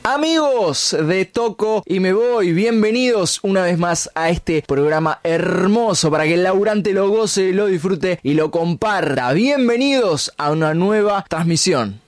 Amigos de Toco y Me Voy, bienvenidos una vez más a este programa hermoso para que el laburante lo goce, lo disfrute y lo comparta. Bienvenidos a una nueva transmisión.